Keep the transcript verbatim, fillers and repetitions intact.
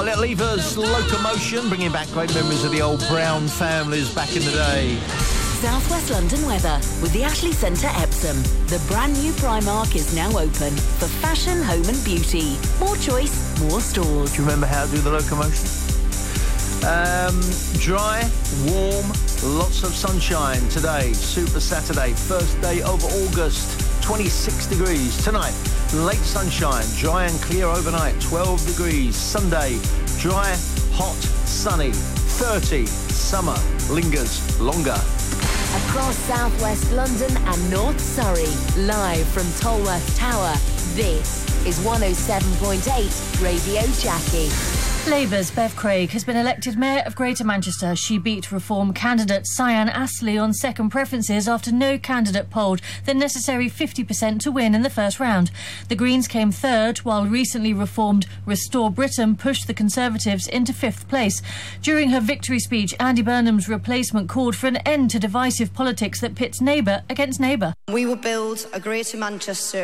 Little Eva's Locomotion, bringing back great memories of the old Brown families back in the day. South West London weather with the Ashley Centre Epsom. The brand new Primark is now open for fashion, home and beauty. More choice, more stores. Do you remember how to do the locomotion? Um, dry, warm, lots of sunshine today. Super Saturday, first day of August, twenty-six degrees. Tonight, late sunshine, dry and clear overnight, twelve degrees. Sunday, dry, hot, sunny, thirty. Summer lingers longer. Across South West London and North Surrey, live from Tolworth Tower, this is one oh seven point eight Radio Jackie. Labour's Bev Craig has been elected Mayor of Greater Manchester. She beat Reform candidate Cyan Astley on second preferences after no candidate polled the necessary fifty percent to win in the first round. The Greens came third, while recently reformed Restore Britain pushed the Conservatives into fifth place. During her victory speech, Andy Burnham's replacement called for an end to divisive politics that pits neighbour against neighbour. We will build a Greater Manchester